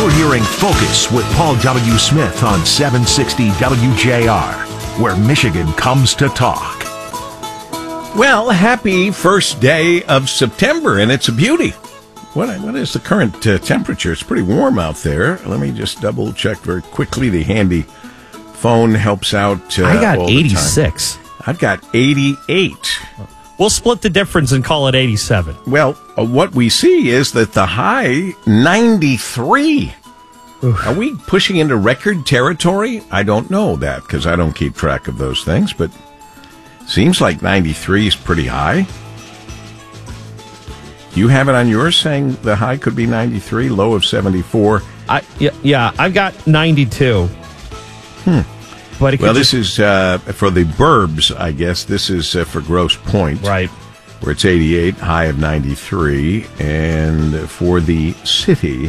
You're hearing Focus with Paul W. Smith on 760 WJR, where Michigan comes to talk. Well, happy first day of September, and it's a beauty. What is the current temperature? It's pretty warm out there. Let me just double check very quickly. The handy phone helps out. I got 86. I've got 88. We'll split the difference and call it 87. Well, what we see is that the high, 93. Oof. Are we pushing into record territory? I don't know that because I don't keep track of those things, but seems like 93 is pretty high. You have it on yours saying the high could be 93, low of 74. Yeah, I've got 92. But this is for the burbs, I guess. This is for Grosse Pointe. Right. Where it's 88, high of 93. And for the city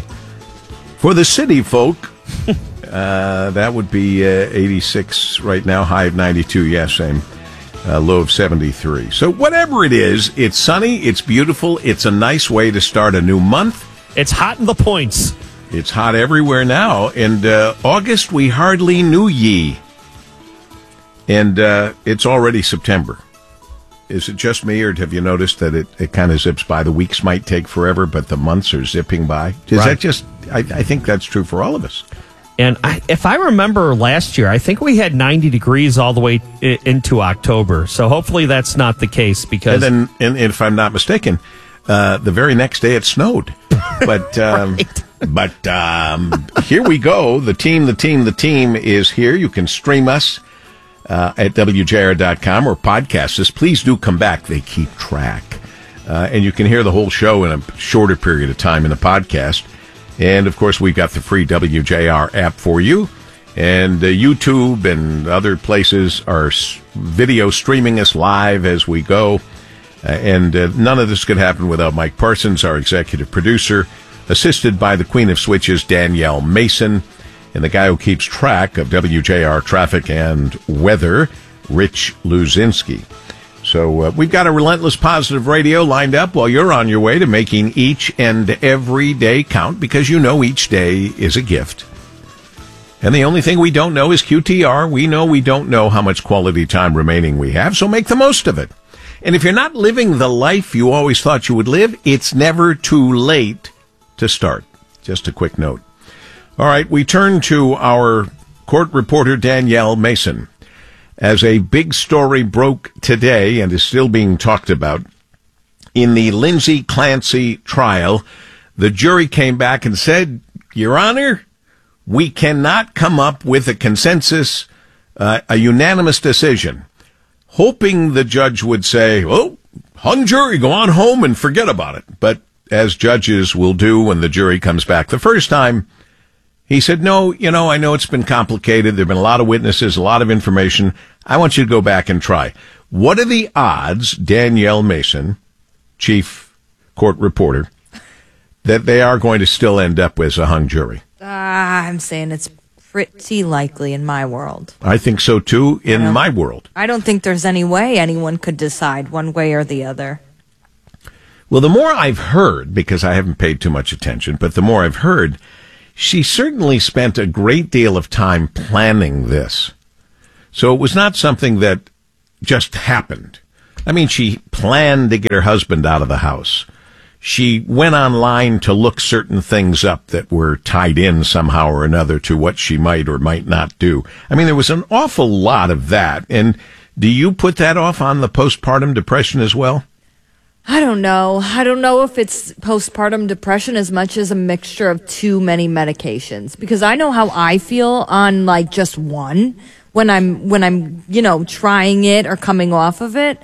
folk, that would be 86 right now, high of 92. Yeah, same. Low of 73. So whatever it is, it's sunny, it's beautiful, it's a nice way to start a new month. It's hot in the points. It's hot everywhere now. And August, we hardly knew ye. And it's already September. Is it just me, or have you noticed that it kind of zips by? The weeks might take forever, but the months are zipping by. Is that just, I think that's true for all of us. And if I remember last year, I think we had 90 degrees all the way into October. So hopefully that's not the case. Because and if I'm not mistaken, the very next day it snowed. But here we go. The team is here. You can stream us at WJR.com or podcast us. Please do come back. They keep track. And you can hear the whole show in a shorter period of time in the podcast. And, of course, we've got the free WJR app for you. And YouTube and other places are video streaming us live as we go. And none of this could happen without Mike Parsons, our executive producer, assisted by the Queen of Switches, Danielle Mason, and the guy who keeps track of WJR traffic and weather, Rich Luzinski. So we've got a relentless positive radio lined up while you're on your way to making each and every day count, because you know each day is a gift. And the only thing we don't know is QTR. We know we don't know how much quality time remaining we have, so make the most of it. And if you're not living the life you always thought you would live, it's never too late to start. Just a quick note. All right, we turn to our court reporter, Danielle Mason. As a big story broke today and is still being talked about, in the Lindsay Clancy trial, the jury came back and said, Your Honor, we cannot come up with a consensus, a unanimous decision, hoping the judge would say, oh, hung jury, go on home and forget about it. But as judges will do when the jury comes back the first time, he said, no, I know it's been complicated. There have been a lot of witnesses, a lot of information. I want you to go back and try. What are the odds, Danielle Mason, chief court reporter, that they are going to still end up with a hung jury? I'm saying it's pretty likely in my world. I think so, too, in my world. I don't think there's any way anyone could decide one way or the other. Well, the more I've heard, because I haven't paid too much attention, but the more I've heard, she certainly spent a great deal of time planning this. So it was not something that just happened. I mean, she planned to get her husband out of the house. She went online to look certain things up that were tied in somehow or another to what she might or might not do. I mean, there was an awful lot of that. And do you put that off on the postpartum depression as well? I don't know. I don't know if it's postpartum depression as much as a mixture of too many medications, because I know how I feel on like just one when I'm trying it or coming off of it.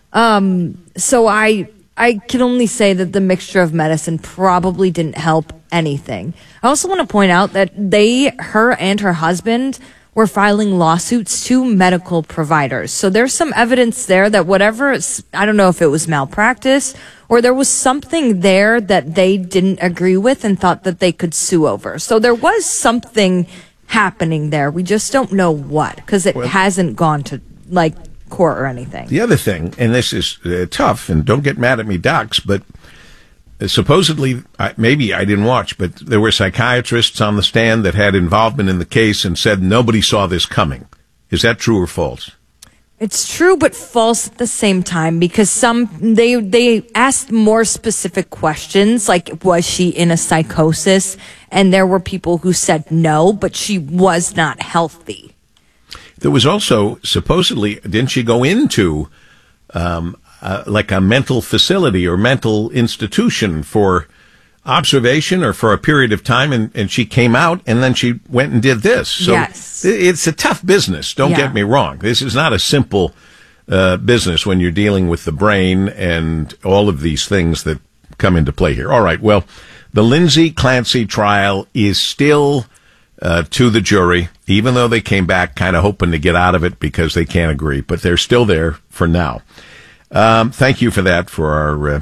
So I can only say that the mixture of medicine probably didn't help anything. I also want to point out that her and her husband were filing lawsuits to medical providers. So there's some evidence there that I don't know if it was malpractice or there was something there that they didn't agree with and thought that they could sue over. So there was something happening there. We just don't know what, because it hasn't gone to court or anything. The other thing, and this is tough, and don't get mad at me, docs, but supposedly, maybe I didn't watch, but there were psychiatrists on the stand that had involvement in the case and said nobody saw this coming. Is that true or false? It's true, but false at the same time, because they asked more specific questions, like was she in a psychosis? And there were people who said no, but she was not healthy. There was also supposedly, didn't she go into like a mental facility or mental institution for observation or for a period of time, and she came out and then she went and did this. So yes. It's a tough business. Don't get me wrong. This is not a simple business when you're dealing with the brain and all of these things that come into play here. All right. Well, the Lindsay Clancy trial is still to the jury, even though they came back kind of hoping to get out of it because they can't agree, but they're still there for now. Thank you for that for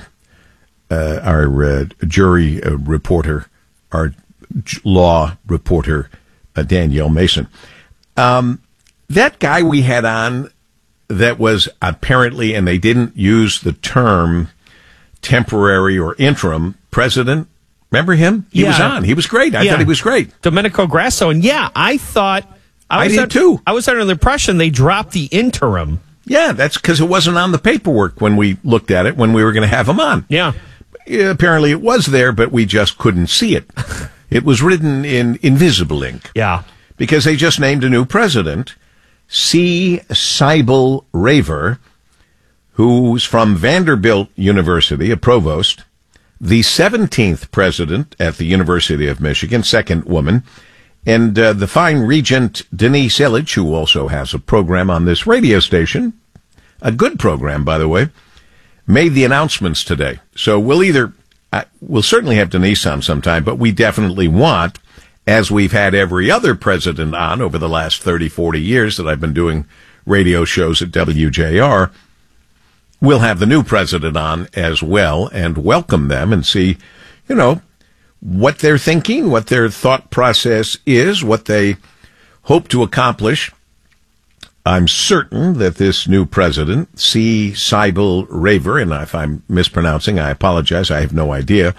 our jury reporter, our law reporter, Danielle Mason. That guy we had on that was apparently, and they didn't use the term temporary or interim president. Remember him? He was on. He was great. I thought he was great. Domenico Grasso. And I thought... I did too. I was under the impression they dropped the interim. Yeah, that's because it wasn't on the paperwork when we looked at it, when we were going to have him on. Yeah. Apparently it was there, but we just couldn't see it. It was written in invisible ink. Yeah. Because they just named a new president, C. Seibel Raver, who's from Vanderbilt University, a provost, the 17th president at the University of Michigan, second woman, and the fine Regent Denise Illich, who also has a program on this radio station, a good program, by the way, made the announcements today. So we'll certainly have Denise on sometime, but we definitely want, as we've had every other president on over the last 30, 40 years that I've been doing radio shows at WJR, we'll have the new president on as well and welcome them and see, what they're thinking, what their thought process is, what they hope to accomplish. I'm certain that this new president, C. Seibel Raver, and if I'm mispronouncing, I apologize, I have no idea.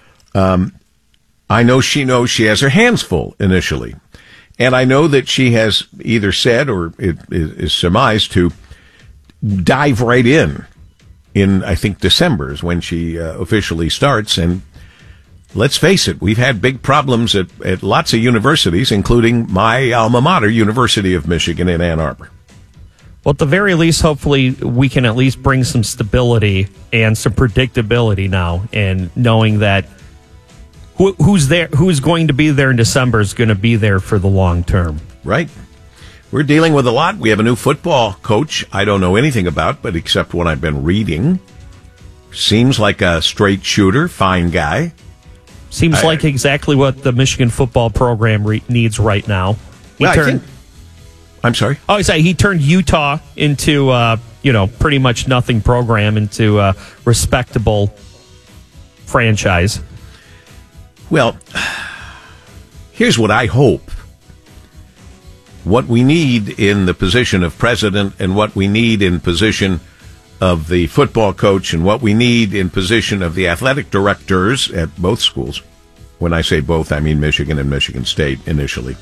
I know she knows she has her hands full initially. And I know that she has either said or it is surmised to dive right in, I think, December is when she officially starts. And let's face it, we've had big problems at lots of universities, including my alma mater, University of Michigan in Ann Arbor. Well, at the very least, hopefully, we can at least bring some stability and some predictability now, and knowing that who's going to be there in December is going to be there for the long term. Right. We're dealing with a lot. We have a new football coach I don't know anything about, but except what I've been reading. Seems like a straight shooter, fine guy. Seems like exactly what the Michigan football program needs right now. I'm sorry? Oh, he turned Utah into, pretty much nothing program into a respectable franchise. Well, here's what I hope. What we need in the position of president and what we need in position of the football coach and what we need in position of the athletic directors at both schools. When I say both, I mean Michigan and Michigan State initially.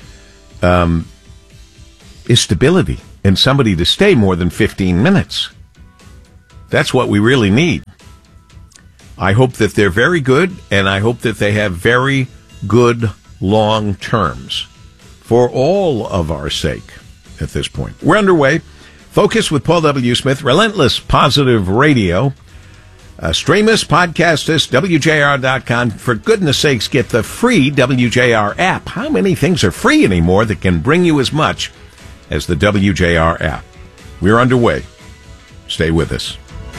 Is stability and somebody to stay more than 15 minutes. That's what we really need. I hope that they're very good, and I hope that they have very good long terms for all of our sake at this point. We're underway. Focus with Paul W. Smith, Relentless Positive Radio. Stream us, podcast us, WJR.com. For goodness sakes, get the free WJR app. How many things are free anymore that can bring you as much as the WJR app? We're underway. Stay with us.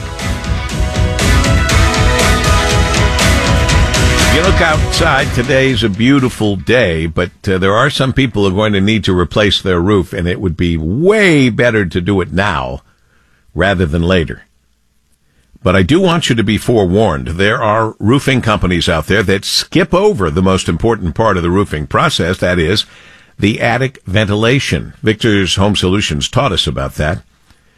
If you look outside, today's a beautiful day, but there are some people who are going to need to replace their roof, and it would be way better to do it now rather than later. But I do want you to be forewarned. There are roofing companies out there that skip over the most important part of the roofing process, that is, the attic ventilation. Victor's Home Solutions taught us about that.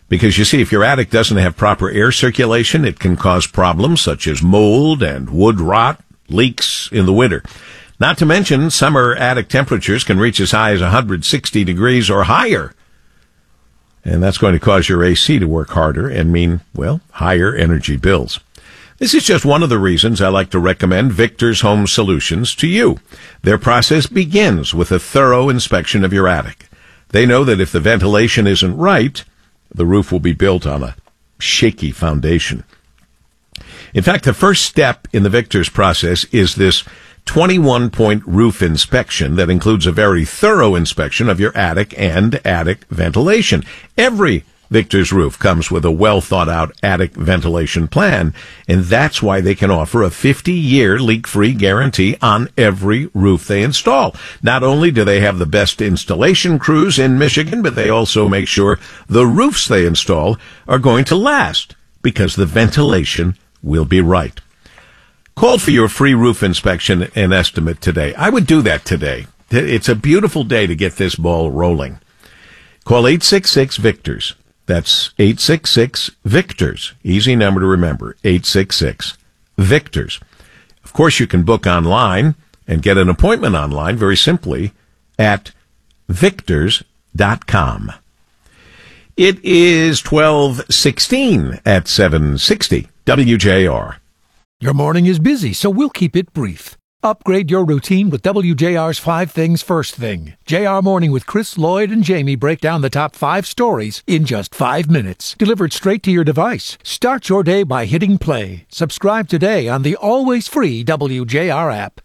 Because you see, if your attic doesn't have proper air circulation, it can cause problems such as mold and wood rot, leaks in the winter. Not to mention, summer attic temperatures can reach as high as 160 degrees or higher. And that's going to cause your AC to work harder and mean, well, higher energy bills. This is just one of the reasons I like to recommend Victor's Home Solutions to you. Their process begins with a thorough inspection of your attic. They know that if the ventilation isn't right, the roof will be built on a shaky foundation. In fact, the first step in the Victor's process is this 21-point roof inspection that includes a very thorough inspection of your attic and attic ventilation. Every Victor's roof comes with a well-thought-out attic ventilation plan, and that's why they can offer a 50-year leak-free guarantee on every roof they install. Not only do they have the best installation crews in Michigan, but they also make sure the roofs they install are going to last, because the ventilation will be right. Call for your free roof inspection and estimate today. I would do that today. It's a beautiful day to get this ball rolling. Call 866-VICTORS. That's 866-VICTORS. Easy number to remember, 866-VICTORS. Of course, you can book online and get an appointment online very simply at victors.com. It is 12:16 at 760 WJR. Your morning is busy, so we'll keep it brief. Upgrade your routine with WJR's 5 Things First Thing. JR Morning with Chris, Lloyd, and Jamie break down the top 5 stories in just 5 minutes. Delivered straight to your device. Start your day by hitting play. Subscribe today on the always free WJR app.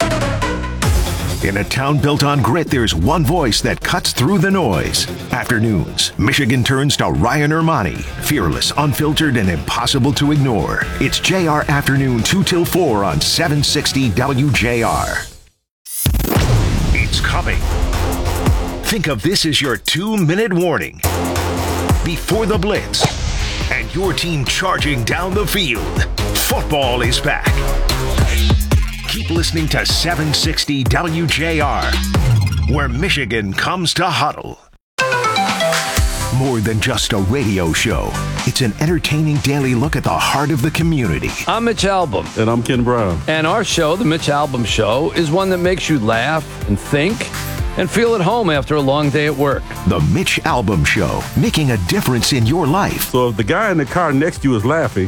In a town built on grit, there's one voice that cuts through the noise. Afternoons, Michigan turns to Ryan Ermani. Fearless, unfiltered, and impossible to ignore. It's JR Afternoon 2 till 4 on 760 WJR. It's coming. Think of this as your 2-minute warning. Before the blitz, and your team charging down the field. Football is back. Keep listening to 760 WJR, where Michigan comes to huddle. More than just a radio show, it's an entertaining daily look at the heart of the community. I'm Mitch Albom. And I'm Ken Brown. And our show, The Mitch Albom Show, is one that makes you laugh and think and feel at home after a long day at work. The Mitch Albom Show, making a difference in your life. So if the guy in the car next to you is laughing,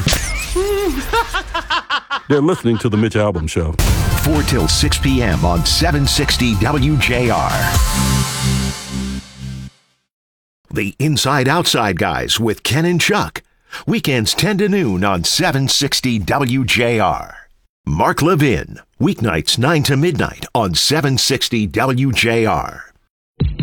they're listening to The Mitch Albom Show. 4 till 6 p.m. on 760 WJR. The Inside Outside Guys with Ken and Chuck. Weekends 10 to noon on 760 WJR. Mark Levin. Weeknights 9 to midnight on 760 WJR.